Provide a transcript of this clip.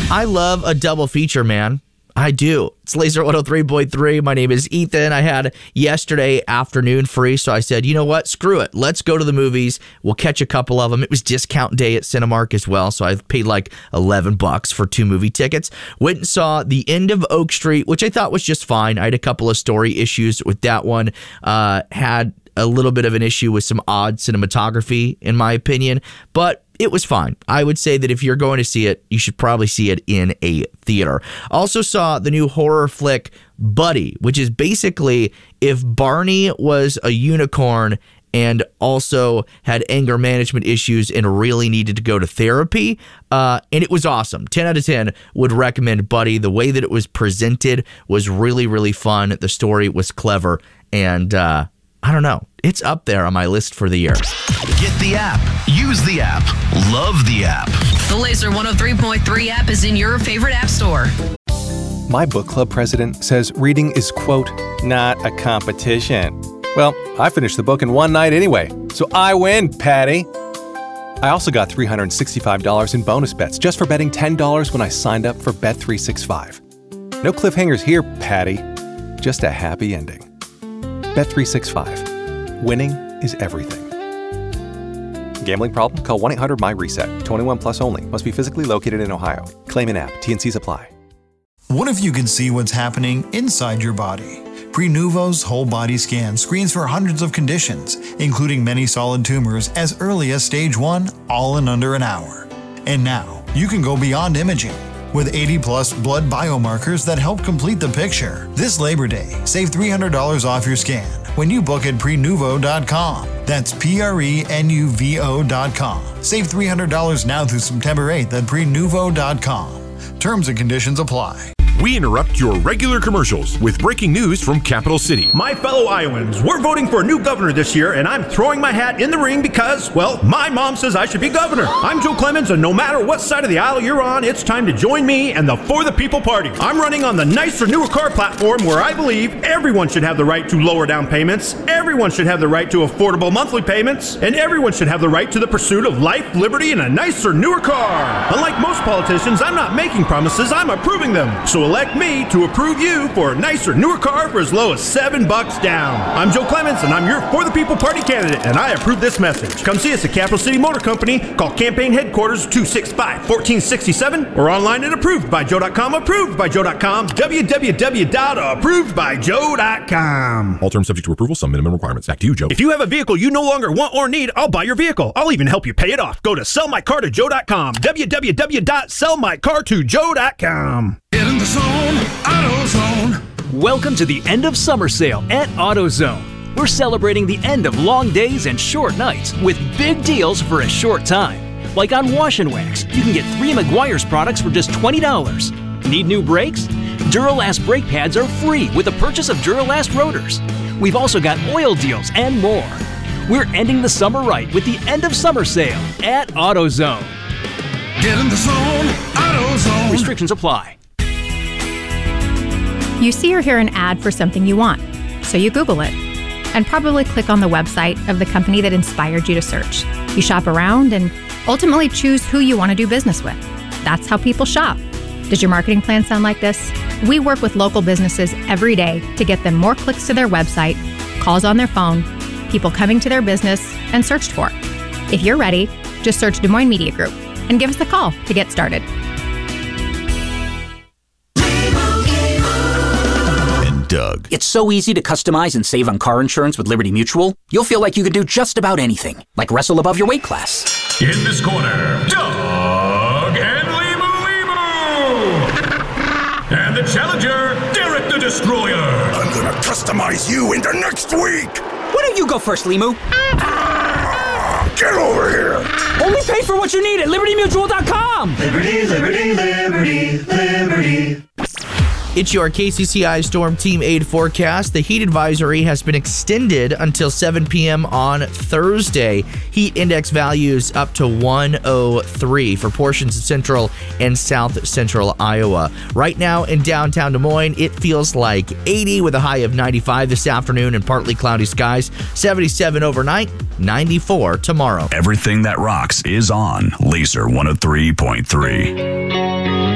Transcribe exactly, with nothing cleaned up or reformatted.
I love a double feature, man. I do. It's Laser one oh three point three. My name is Ethan. I had yesterday afternoon free, so I said, you know what? Screw it. Let's go to the movies. We'll catch a couple of them. It was discount day at Cinemark as well, so I paid like eleven bucks for two movie tickets. Went and saw The End of Oak Street, which I thought was just fine. I had a couple of story issues with that one. Uh, had a little bit of an issue with some odd cinematography, in my opinion, but it was fine. I would say that if you're going to see it, you should probably see it in a theater. Also saw the new horror flick Buddy, which is basically if Barney was a unicorn and also had anger management issues and really needed to go to therapy. Uh, and it was awesome. ten out of ten would recommend Buddy. The way that it was presented was really, really fun. The story was clever. And uh, I don't know. It's up there on my list for the year. Get the app. Use the app. Love the app. The Laser one oh three point three app is in your favorite app store. My book club president says reading is, quote, not a competition. Well, I finished the book in one night anyway, so I win, Patty. I also got three hundred sixty-five dollars in bonus bets just for betting ten dollars when I signed up for Bet three sixty-five. No cliffhangers here, Patty. Just a happy ending. Bet three sixty-five. Winning is everything. Gambling problem? Call one eight hundred my reset. twenty-one plus only. Must be physically located in Ohio. Claim in app. T N Cs apply. What if you could see what's happening inside your body? Prenuvo's whole body scan screens for hundreds of conditions, including many solid tumors as early as stage one, all in under an hour. And now, you can go beyond imaging. With eighty plus blood biomarkers that help complete the picture. This Labor Day, save three hundred dollars off your scan when you book at prenuvo dot com. That's P R E N U V O dot com. Save three hundred dollars now through September eighth at prenuvo dot com. Terms and conditions apply. We interrupt your regular commercials with breaking news from Capital City. My fellow Iowans, we're voting for a new governor this year, and I'm throwing my hat in the ring because, well, my mom says I should be governor. I'm Joe Clemens, and no matter what side of the aisle you're on, it's time to join me and the For the People Party. I'm running on the nicer, newer car platform where I believe everyone should have the right to lower down payments, everyone should have the right to affordable monthly payments, and everyone should have the right to the pursuit of life, liberty, and a nicer, newer car. Unlike most politicians, I'm not making promises, I'm approving them. So elect me to approve you for a nicer, newer car for as low as seven bucks down. I'm Joe Clemens, and I'm your For the People Party candidate, and I approve this message. Come see us at Capital City Motor Company. Call campaign headquarters two six five, one four six seven or online at approved by joe dot com. approved by joe dot com. w w w dot approved by joe dot com. All terms subject to approval. Some minimum requirements. Back to you, Joe. If you have a vehicle you no longer want or need, I'll buy your vehicle. I'll even help you pay it off. Go to sell my car to joe dot com. w w w dot sell my car to joe dot com. Get in the zone, AutoZone. Welcome to the end of summer sale at AutoZone. We're celebrating the end of long days and short nights with big deals for a short time. Like on Wash and Wax, you can get three Meguiar's products for just twenty dollars. Need new brakes? Duralast brake pads are free with the purchase of Duralast rotors. We've also got oil deals and more. We're ending the summer right with the end of summer sale at AutoZone. Get in the zone, AutoZone. Restrictions apply. You see or hear an ad for something you want, so you Google it, and probably click on the website of the company that inspired you to search. You shop around and ultimately choose who you want to do business with. That's how people shop. Does your marketing plan sound like this? We work with local businesses every day to get them more clicks to their website, calls on their phone, people coming to their business, and searched for. If you're ready, just search Des Moines Media Group and give us a call to get started. Doug. It's so easy to customize and save on car insurance with Liberty Mutual. You'll feel like you could do just about anything, like wrestle above your weight class. In this corner, Doug and Limu Limu. And the challenger, Derek the Destroyer. I'm gonna customize you into next week. Why don't you go first, Limu? Ah, get over here. Only pay for what you need at liberty mutual dot com. Liberty, liberty, liberty, liberty. It's your K C C I Storm Team Aid forecast. The heat advisory has been extended until seven p.m. on Thursday. Heat index values up to one oh three for portions of central and south central Iowa. Right now in downtown Des Moines, it feels like eighty with a high of ninety-five this afternoon and partly cloudy skies. seventy-seven overnight, ninety-four tomorrow. Everything that rocks is on Laser one oh three point three.